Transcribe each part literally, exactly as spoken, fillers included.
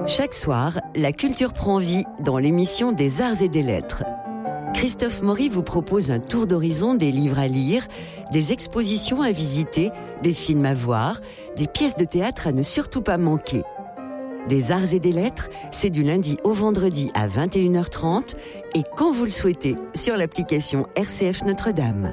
Chaque soir, la culture prend vie dans l'émission des Arts et des Lettres. Christophe Maury vous propose un tour d'horizon des livres à lire, des expositions à visiter, des films à voir, des pièces de théâtre à ne surtout pas manquer. Des Arts et des Lettres, c'est du lundi au vendredi à vingt et une heures trente et quand vous le souhaitez sur l'application R C F Notre-Dame.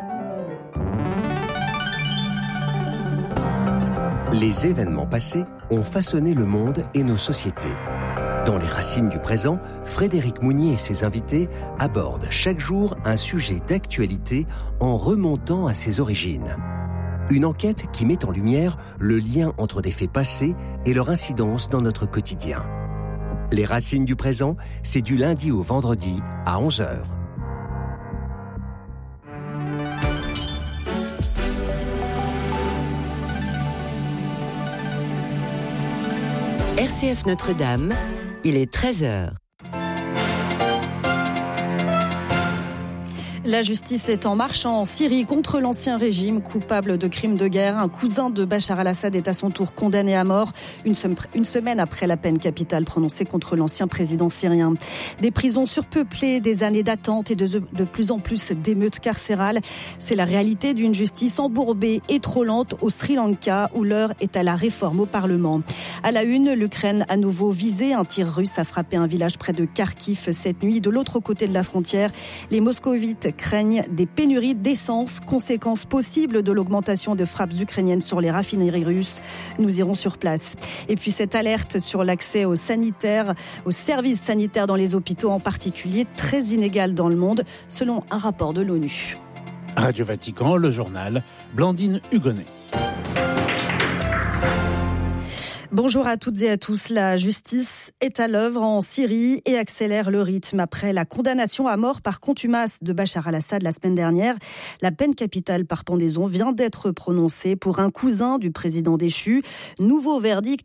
Les événements passés ont façonné le monde et nos sociétés. Dans les racines du présent, Frédéric Mounier et ses invités abordent chaque jour un sujet d'actualité en remontant à ses origines. Une enquête qui met en lumière le lien entre des faits passés et leur incidence dans notre quotidien. Les racines du présent, c'est du lundi au vendredi à onze heures. R C F Notre-Dame, il est treize heures. La justice est en marche en Syrie contre l'ancien régime coupable de crimes de guerre. Un cousin de Bachar al-Assad est à son tour condamné à mort une, sem- une semaine après la peine capitale prononcée contre l'ancien président syrien. Des prisons surpeuplées, des années d'attente et de, de plus en plus d'émeutes carcérales. C'est la réalité d'une justice embourbée et trop lente au Sri Lanka où l'heure est à la réforme au Parlement. À la une, l'Ukraine à nouveau visée. Un tir russe a frappé un village près de Kharkiv cette nuit. De l'autre côté de la frontière, les moscovites craignent des pénuries d'essence, conséquence possible de l'augmentation de frappes ukrainiennes sur les raffineries russes. Nous irons sur place. Et puis cette alerte sur l'accès aux sanitaires, aux services sanitaires dans les hôpitaux en particulier, très inégale dans le monde, selon un rapport de l'ONU. Radio Vatican, le journal, Blandine Hugonnet. Bonjour à toutes et à tous. La justice est à l'œuvre en Syrie et accélère le rythme. Après la condamnation à mort par contumace de Bachar al-Assad la semaine dernière, la peine capitale par pendaison vient d'être prononcée pour un cousin du président déchu. Nouveau verdict